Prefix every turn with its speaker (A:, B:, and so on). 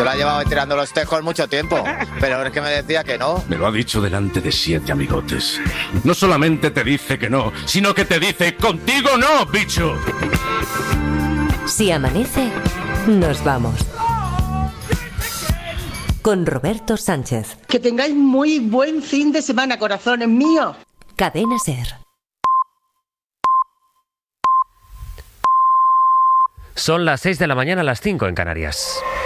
A: la llevaba tirando los tejos mucho tiempo, pero es que me decía que no.
B: Me lo ha dicho delante de 7 amigotes. No solamente te dice que no, sino que te dice contigo no, bicho.
C: Si amanece, nos vamos. Con Roberto Sánchez.
D: Que tengáis muy buen fin de semana, corazones míos.
C: Cadena SER.
E: Son las 6 de la mañana, las 5 en Canarias.